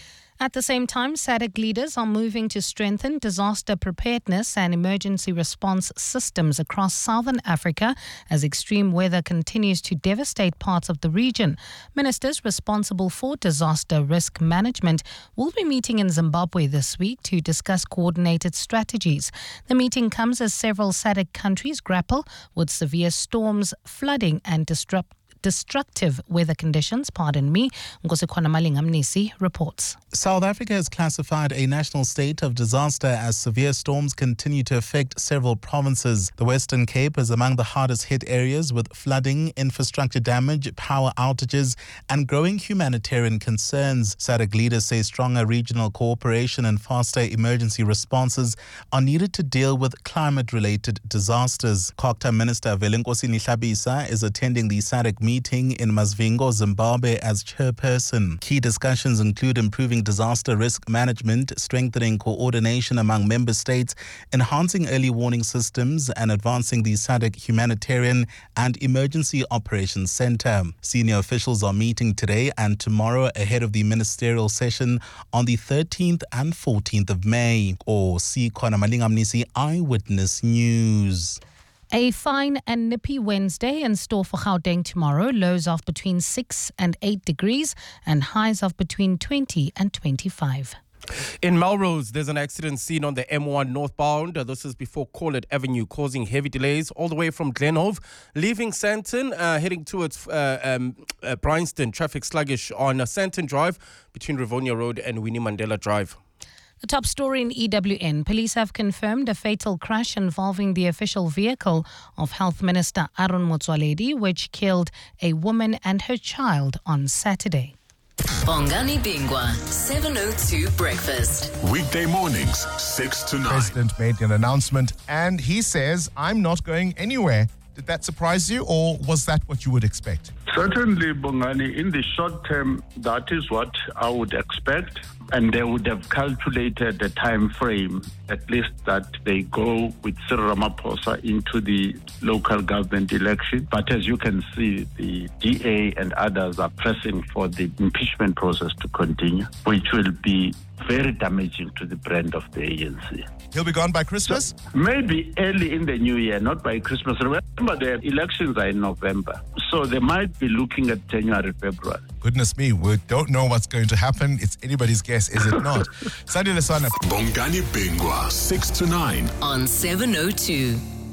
At the same time, SADC leaders are moving to strengthen disaster preparedness and emergency response systems across southern Africa as extreme weather continues to devastate parts of the region. Ministers responsible for disaster risk management will be meeting in Zimbabwe this week to discuss coordinated strategies. The meeting comes as several SADC countries grapple with severe storms, flooding and disrupt destructive weather conditions. Pardon me. Ngosikwana Malingamnisi reports. South Africa has classified a national state of disaster as severe storms continue to affect several provinces. The Western Cape is among the hardest hit areas, with flooding, infrastructure damage, power outages and growing humanitarian concerns. SADC leaders say stronger regional cooperation and faster emergency responses are needed to deal with climate-related disasters. COGTA Minister Velenkosi Nihlabisa is attending the SADC meeting in Masvingo, Zimbabwe as chairperson. Key discussions include improving disaster risk management, strengthening coordination among member states, enhancing early warning systems and advancing the SADC Humanitarian and Emergency Operations Center. Senior officials are meeting today and tomorrow ahead of the ministerial session on the thirteenth and fourteenth of May. Or see Khona Malingamnisi, Eyewitness News. A fine and nippy Wednesday in store for Gauteng tomorrow. Lows of between six and eight degrees and highs of between twenty and twenty-five. In Melrose, there's an accident seen on the M one northbound. Uh, this is before Corlett Avenue, causing heavy delays all the way from Glenhove. Leaving Sandton, uh, heading towards uh, um, uh, Bryanston. Traffic sluggish on uh, Sandton Drive between Rivonia Road and Winnie Mandela Drive. The top story in E W N. Police have confirmed a fatal crash involving the official vehicle of Health Minister Aaron Motsoaledi, which killed a woman and her child on Saturday. Bongani Bingwa, seven oh two Breakfast. Weekday mornings, six to nine. The president made an announcement and he says, I'm not going anywhere. Did that surprise you, or was that what you would expect? Certainly, Bongani, in the short term, that is what I would expect. And they would have calculated a time frame, at least that they go with Cyril Ramaphosa into the local government election. But as you can see, the D A and others are pressing for the impeachment process to continue, which will be very damaging to the brand of the A N C. He'll be gone by Christmas? So maybe early in the new year, not by Christmas. Remember, the elections are in November. So they might be looking at January, February. Goodness me, we don't know what's going to happen. It's anybody's guess, is it not? Sandy Lesana. Bongani Bingwa, six to nine. On seven oh two.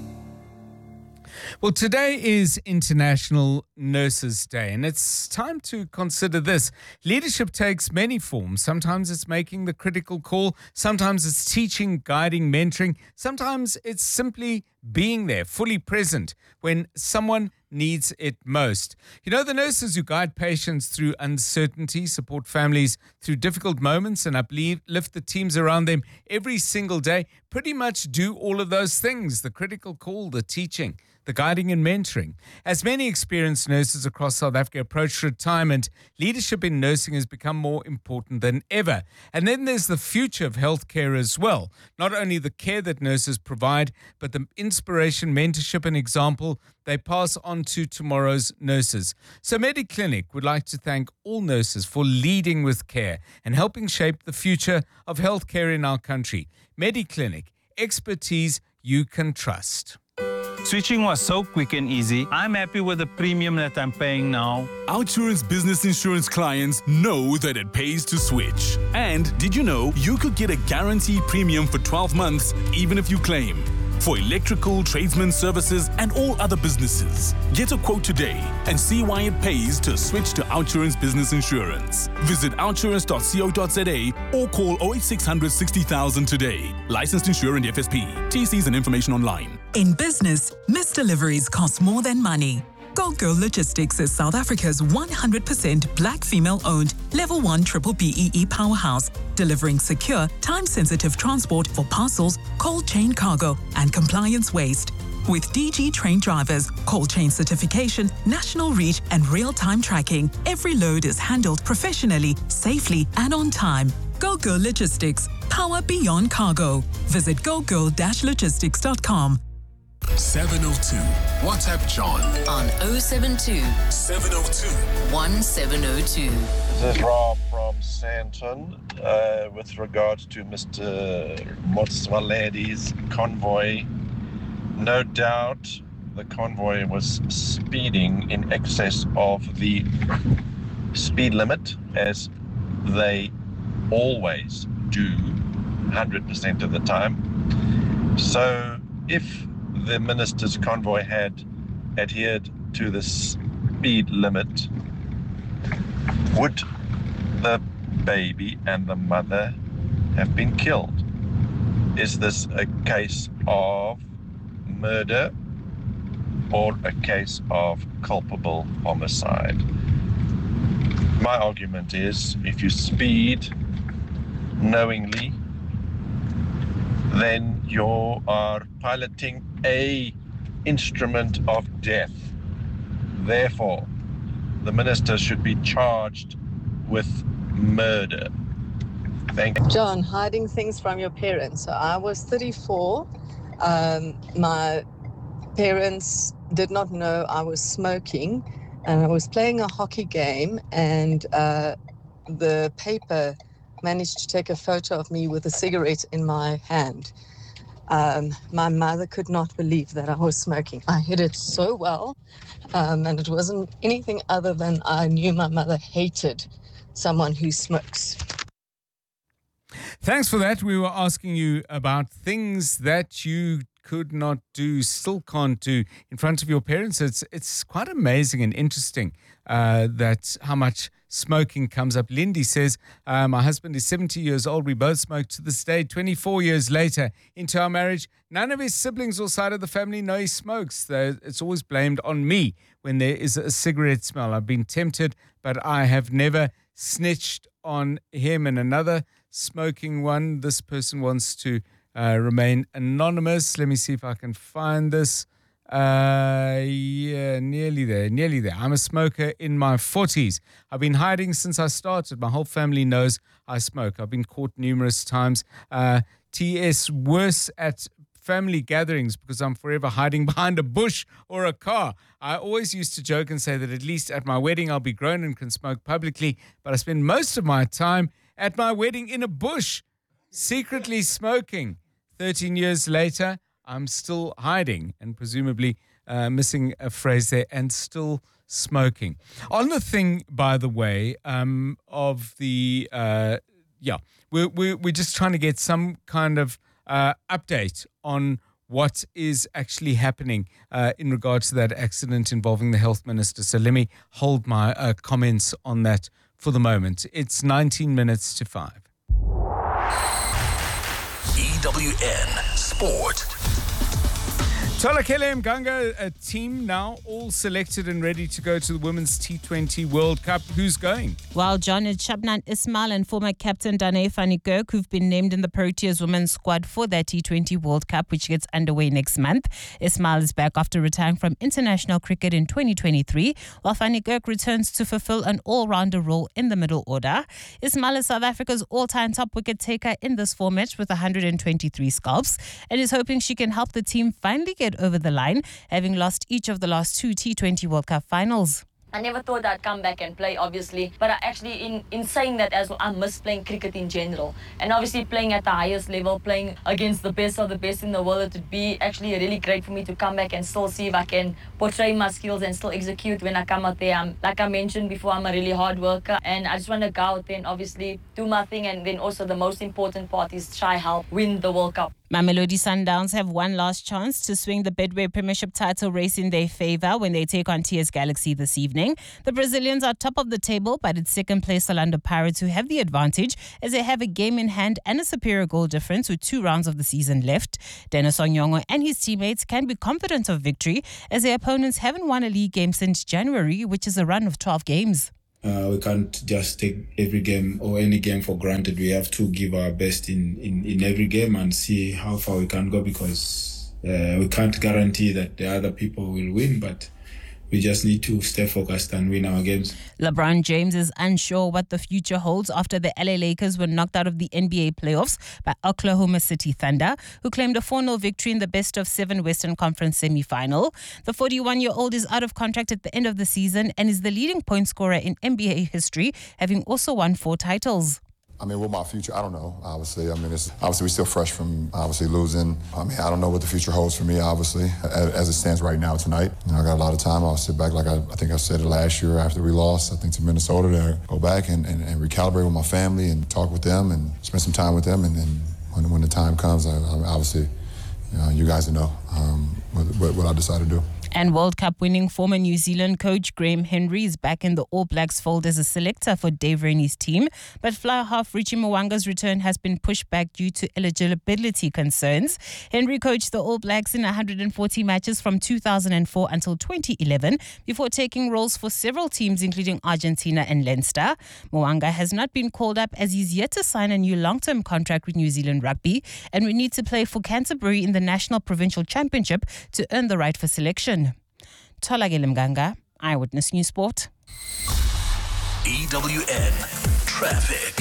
Well, today is International Nurses Day, and it's time to consider this. Leadership takes many forms. Sometimes it's making the critical call. Sometimes it's teaching, guiding, mentoring. Sometimes it's simply being there, fully present when someone needs it most. You know, the nurses who guide patients through uncertainty, support families through difficult moments, and uplift the teams around them every single day, pretty much do all of those things: the critical call, the teaching, the guiding and mentoring. As many experienced nurses across South Africa approach retirement, leadership in nursing has become more important than ever. And then there's the future of healthcare as well. Not only the care that nurses provide, but the inspiration, mentorship and example they pass on to tomorrow's nurses. So Mediclinic would like to thank all nurses for leading with care and helping shape the future of healthcare in our country. Mediclinic, expertise you can trust. Switching was so quick and easy. I'm happy with the premium that I'm paying now. Outsurance Business Insurance clients know that it pays to switch. And did you know you could get a guaranteed premium for twelve months even if you claim? For electrical, tradesman services and all other businesses. Get a quote today and see why it pays to switch to Outsurance Business Insurance. Visit outsurance dot co dot za or call oh eight six hundred sixty thousand today. Licensed insurer and F S P. T Cs and information online. In business, missed deliveries cost more than money. Go Girl Logistics is South Africa's one hundred percent black female-owned Level one Triple B E E powerhouse, delivering secure, time-sensitive transport for parcels, cold chain cargo, and compliance waste. With D G trained drivers, cold chain certification, national reach, and real-time tracking, every load is handled professionally, safely, and on time. Go Girl Logistics, power beyond cargo. Visit go girl dash logistics dot com. seven oh two. WhatsApp John on oh seven two, seven oh two, one seven oh two. This is Rob from Santon. Uh, with regards to Mister Motsoale's convoy, no doubt the convoy was speeding in excess of the speed limit, as they always do, one hundred percent of the time. So if the minister's convoy had adhered to the speed limit, would the baby and the mother have been killed? Is this a case of murder or a case of culpable homicide? My argument is, if you speed knowingly, then you are piloting a instrument of death. Therefore, the minister should be charged with murder. Thank you. John, hiding things from your parents. So I was thirty-four. Um, my parents did not know I was smoking, and I was playing a hockey game, and uh, the paper managed to take a photo of me with a cigarette in my hand. Um, my mother could not believe that I was smoking. I hid it so well, um, and it wasn't anything other than I knew my mother hated someone who smokes. Thanks for that. We were asking you about things that you could not do, still can't do in front of your parents. It's it's quite amazing and interesting uh, that how much smoking comes up. Lindy says, uh, my husband is seventy years old. We both smoke to this day. twenty-four years later into our marriage, none of his siblings or side of the family know he smokes. Though it's always blamed on me when there is a cigarette smell. I've been tempted, but I have never snitched on him. And another smoking one, this person wants to uh, remain anonymous. Let me see if I can find this. Uh, yeah, nearly there, nearly there. I'm a smoker in my forties. I've been hiding since I started. My whole family knows I smoke. I've been caught numerous times. Uh, T S, worse at family gatherings because I'm forever hiding behind a bush or a car. I always used to joke and say that at least at my wedding I'll be grown and can smoke publicly, but I spend most of my time at my wedding in a bush, secretly smoking. thirteen years later, I'm still hiding and presumably uh, missing a phrase there, and still smoking. On the thing, by the way, um, of the, uh, yeah, we're, we're, we're just trying to get some kind of uh, update on what is actually happening uh, in regards to that accident involving the health minister. So let me hold my uh, comments on that for the moment. It's nineteen minutes to five. E W N Sport. Tolakele Mganga, a team now all selected and ready to go to the Women's T twenty World Cup. Who's going? Well, John, it's Shabnam Ismail and former captain Dane van Niekerk who've been named in the Proteas women's squad for their T twenty World Cup, which gets underway next month. Ismail is back after retiring from international cricket in twenty twenty-three, while van Niekerk returns to fulfill an all-rounder role in the middle order. Ismail is South Africa's all-time top wicket taker in this format with one hundred twenty-three scalps and is hoping she can help the team finally get over the line, having lost each of the last two T twenty World Cup finals. I never thought I'd come back and play, obviously. But I actually, in, in saying that as well, I miss playing cricket in general. And obviously playing at the highest level, playing against the best of the best in the world, it would be actually really great for me to come back and still see if I can portray my skills and still execute when I come out there. I'm, like I mentioned before, I'm a really hard worker. And I just want to go out there and obviously do my thing. And then also the most important part is try help win the World Cup. Mamelodi Sundowns have one last chance to swing the Betway Premiership title race in their favour when they take on T S Galaxy this evening. The Brazilians are top of the table, but it's second place Orlando Pirates who have the advantage as they have a game in hand and a superior goal difference with two rounds of the season left. Dennis Onyongo and his teammates can be confident of victory as their opponents haven't won a league game since January, which is a run of twelve games. Uh, we can't just take every game or any game for granted. We have to give our best in, in, in every game and see how far we can go, because uh, we can't guarantee that the other people will win, but we just need to stay focused and win our games. LeBron James is unsure what the future holds after the L A Lakers were knocked out of the N B A playoffs by Oklahoma City Thunder, who claimed a four nil victory in the best of seven Western Conference semi-final. The forty-one-year-old is out of contract at the end of the season and is the leading point scorer in N B A history, having also won four titles. I mean, what my future, I don't know, obviously. I mean, it's obviously we're still fresh from obviously losing. I mean, I don't know what the future holds for me, obviously, as, as it stands right now tonight. You know, I got a lot of time. I'll sit back like I, I think I said it last year after we lost, I think, to Minnesota, to go back and, and, and recalibrate with my family and talk with them and spend some time with them. And then when, when the time comes, I, I obviously, you know, you guys know um, what, what I decide to do. And World Cup winning former New Zealand coach Graham Henry is back in the All Blacks fold as a selector for Dave Rennie's team. But fly half Richie Mwanga's return has been pushed back due to eligibility concerns. Henry coached the All Blacks in one hundred forty matches from two thousand four until twenty eleven before taking roles for several teams including Argentina and Leinster. Mwanga has not been called up as he's yet to sign a new long-term contract with New Zealand Rugby and we need to play for Canterbury in the National Provincial Championship to earn the right for selection. Tolagile Mganga, Eyewitness News Sport. E W N Traffic.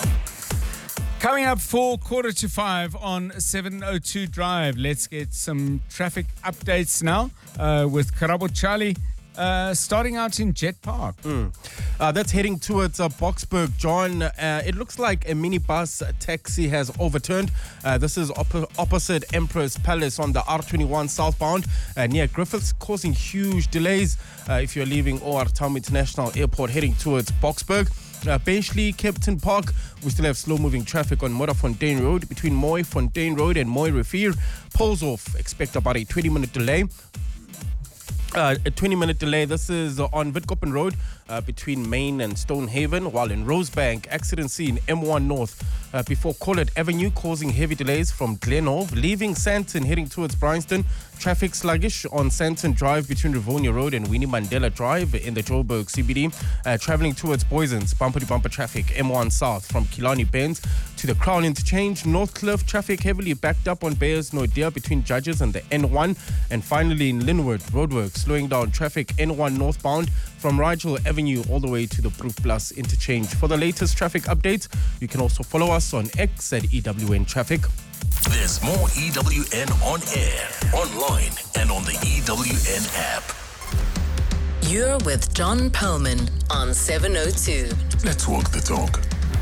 Coming up for quarter to five on seven oh two Drive. Let's get some traffic updates now uh, with Karabo Charlie. Uh, starting out in Jet Park. Mm. Uh, that's heading towards uh, Boksburg, John. Uh, it looks like a minibus taxi has overturned. Uh, this is op- opposite Emperor's Palace on the R twenty-one southbound uh, near Griffiths, causing huge delays uh, if you're leaving O R Tambo International Airport heading towards Boksburg. Uh, Benchley, Kempton Park, we still have slow-moving traffic on Modderfontein Road between Moy Fontaine Road and Moy Refier. Poles off, expect about a twenty-minute delay. Uh, a twenty-minute delay. This is uh, on Witkoppen Road uh, between Main and Stonehaven, while in Rosebank, accident scene M one North uh, before Collett Avenue, causing heavy delays from Glenhove, leaving Santon heading towards Bryanston. Traffic sluggish on Santon Drive between Rivonia Road and Winnie Mandela Drive in the Joburg C B D. Uh, traveling towards Boysons, bumper-to-bumper traffic M one South from Killarney Bends to the Crown Interchange. Northcliffe, traffic heavily backed up on Bayers Noidea between Judges and the N one. And finally in Linwood, roadworks slowing down traffic N one northbound from Rigel Avenue all the way to the Brook Plus Interchange. For the latest traffic updates, you can also follow us on X at E W N Traffic. There's more E W N on air, online, and on the E W N app. You're with John Perlman on seven oh two. Let's walk the talk.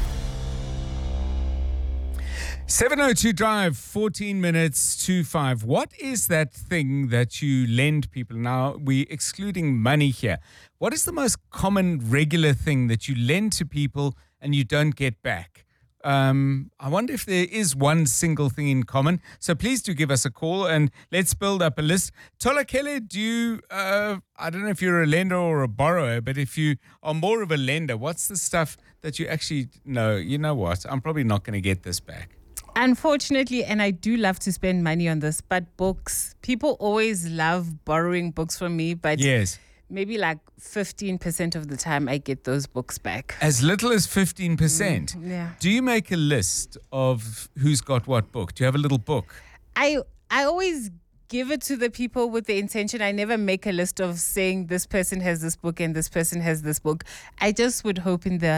seven oh two Drive, fourteen minutes to five. What is that thing that you lend people? Now, we're excluding money here. What is the most common, regular thing that you lend to people and you don't get back? Um, I wonder if there is one single thing in common. So please do give us a call and let's build up a list. Tola Kele, do you, uh, I don't know if you're a lender or a borrower, but if you are more of a lender, what's the stuff that you actually know? You know what? I'm probably not going to get this back. Unfortunately, and I do love to spend money on this, but books. People always love borrowing books from me, but yes. Maybe like fifteen percent of the time I get those books back. As little as fifteen percent? Mm, yeah. Do you make a list of who's got what book? Do you have a little book? I I always give it to the people with the intention. I never make a list of saying this person has this book and this person has this book. I just would hope in the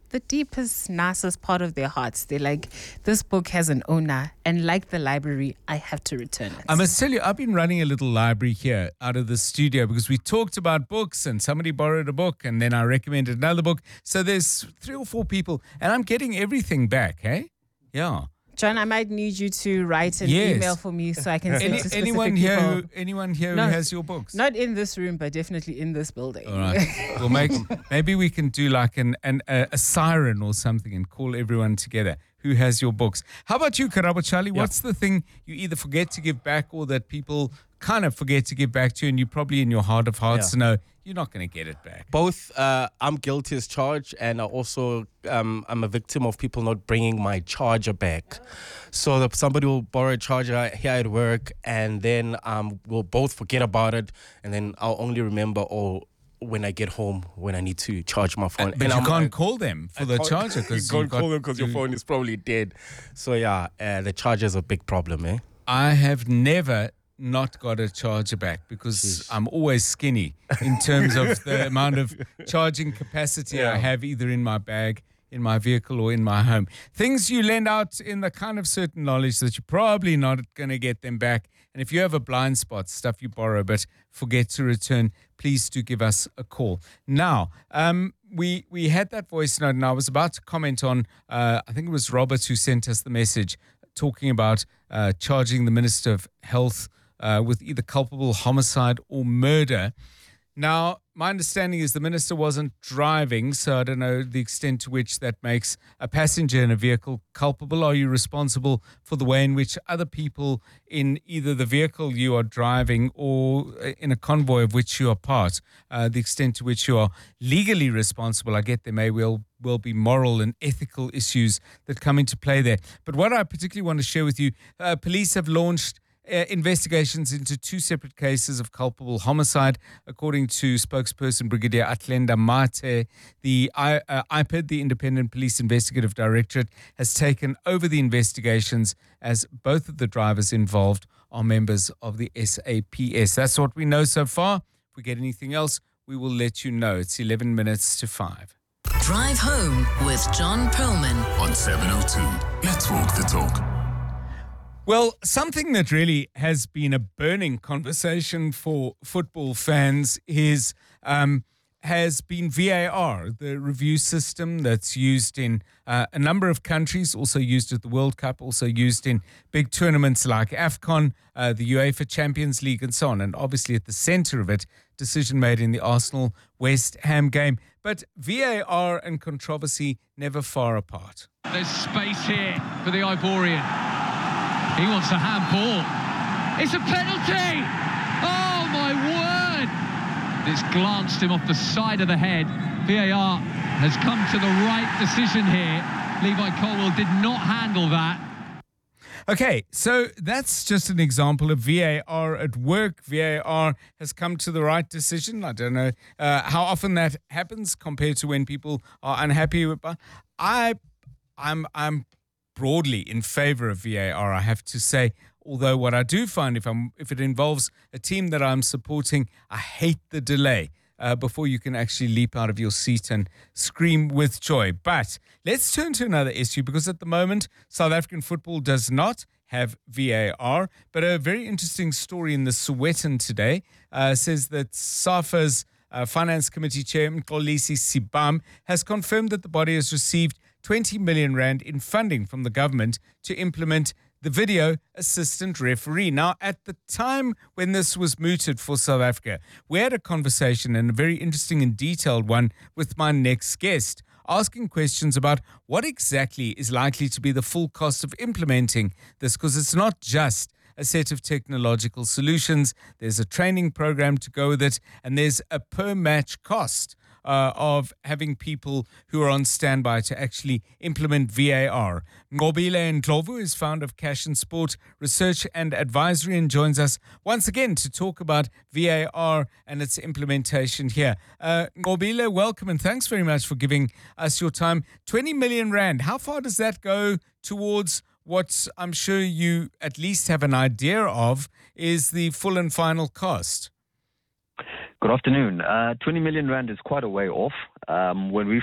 the deepest, nicest part of their hearts. They're like, this book has an owner, and like the library, I have to return it. I must tell you, I've been running a little library here out of the studio because we talked about books and somebody borrowed a book and then I recommended another book. So there's three or four people and I'm getting everything back, hey? Yeah. John, I might need you to write an Yes. email for me so I can send Any, to specific anyone here, people. who, anyone here No, who has your books? Not in this room, but definitely in this building. All right. We'll make, maybe we can do like an, an a, a siren or something and call everyone together. Who has your books? How about you, Karabo Charlie? Yeah. What's the thing you either forget to give back or that people kind of forget to give back to you and you probably in your heart of hearts Yeah. know you're not going to get it back? Both, uh, I'm guilty as charged, and I also um, I'm a victim of people not bringing my charger back. So that somebody will borrow a charger here at work, and then um, we'll both forget about it, and then I'll only remember oh when I get home when I need to charge my phone. But and you I'm can't like- call them for I the can't- charger you because can't call them because your phone is probably dead. So yeah, uh, the charger is a big problem, eh? I have never not got a charger back because I'm always skinny in terms of the amount of charging capacity I Yeah. have either in my bag, in my vehicle or in my home. Things you lend out in the kind of certain knowledge that you're probably not going to get them back. And if you have a blind spot, stuff you borrow but forget to return, please do give us a call. Now, um, we we had that voice note and I was about to comment on, uh, I think it was Robert who sent us the message talking about uh, charging the Minister of Health uh, with either culpable homicide or murder. Now, my understanding is the minister wasn't driving, so I don't know the extent to which that makes a passenger in a vehicle culpable. Are you responsible for the way in which other people in either the vehicle you are driving or in a convoy of which you are part, uh, the extent to which you are legally responsible? I get there may well, well be moral and ethical issues that come into play there. But what I particularly want to share with you, uh, police have launched Uh, investigations into two separate cases of culpable homicide. According to spokesperson Brigadier Atlenda Mate, the I, uh, I P I D, the Independent Police Investigative Directorate, has taken over the investigations as both of the drivers involved are members of the S A P S. That's what we know so far. If we get anything else, we will let you know. It's eleven minutes to five. Drive home with John Perlman on seven oh two. Let's walk the talk. Well, something that really has been a burning conversation for football fans is um, has been V A R, the review system that's used in uh, a number of countries, also used at the World Cup, also used in big tournaments like AFCON, uh, the UEFA Champions League and so on. And obviously at the center of it, decision made in the Arsenal-West Ham game. But V A R and controversy never far apart. There's space here for the Ivorian. He wants a handball. It's a penalty! Oh, my word! It's glanced him off the side of the head. V A R has come to the right decision here. Levi Colwell did not handle that. Okay, so that's just an example of V A R at work. V A R has come to the right decision. I don't know uh, how often that happens compared to when people are unhappy with. But I, I'm, I'm broadly in favor of V A R, I have to say. Although what I do find, if I'm, if it involves a team that I'm supporting, I hate the delay uh, before you can actually leap out of your seat and scream with joy. But let's turn to another issue, because at the moment, South African football does not have V A R. But a very interesting story in the Sowetan today uh, says that SAFA's uh, Finance Committee Chair, Mxolisi Sibam, has confirmed that the body has received twenty million rand in funding from the government to implement the video assistant referee. Now, at the time when this was mooted for South Africa, we had a conversation, and a very interesting and detailed one, with my next guest, asking questions about what exactly is likely to be the full cost of implementing this, because it's not just a set of technological solutions. There's a training program to go with it, and there's a per match cost Uh, of having people who are on standby to actually implement V A R. Ngobile Ndlovu is founder of Cash and Sport Research and Advisory and joins us once again to talk about V A R and its implementation here. Uh, Ngobile, welcome and thanks very much for giving us your time. twenty million rand, how far does that go towards what I'm sure you at least have an idea of is the full and final cost? Good afternoon. Uh, twenty million rand is quite a way off. Um, when we first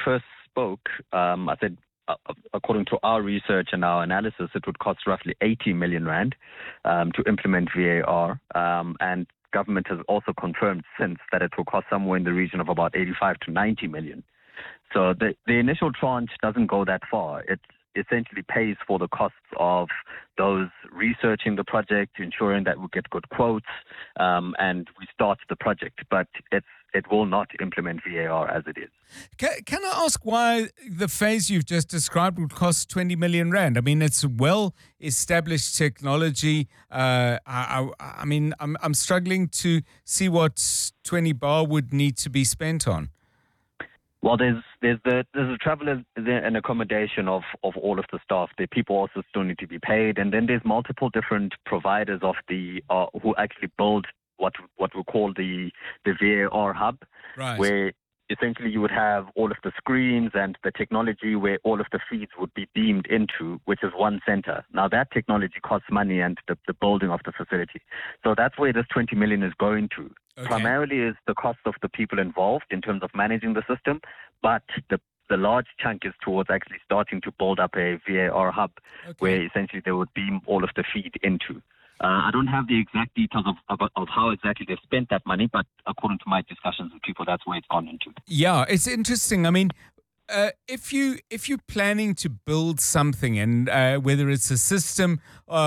spoke, um, I said, uh, according to our research and our analysis, it would cost roughly eighty million rand um, to implement V A R. Um, and government has also confirmed since that it will cost somewhere in the region of about eighty-five to ninety million. So the, the initial tranche doesn't go that far. It essentially pays for the costs of those researching the project, ensuring that we get good quotes, um, and we start the project. But it's it will not implement V A R as it is. Can, can I ask why the phase you've just described would cost twenty million rand? I mean, it's well-established technology. Uh, I, I, I mean, I'm, I'm struggling to see what twenty bar would need to be spent on. Well, there's there's the there's the travel and accommodation of, of all of the staff. The people also still need to be paid, and then there's multiple different providers of the uh, who actually build what what we call the the V A R hub, right, where essentially you would have all of the screens and the technology where all of the feeds would be beamed into, which is one center. Now that technology costs money and the, the building of the facility. So that's where this twenty million is going to. Okay. Primarily is the cost of the people involved in terms of managing the system, but the the large chunk is towards actually starting to build up a V A R hub, okay, where essentially they would beam all of the feed into. Uh, I don't have the exact details of, of of how exactly they've spent that money, but according to my discussions with people, that's where it's gone into. Yeah, it's interesting. I mean, uh, if you if you're planning to build something, and uh, whether it's a system uh,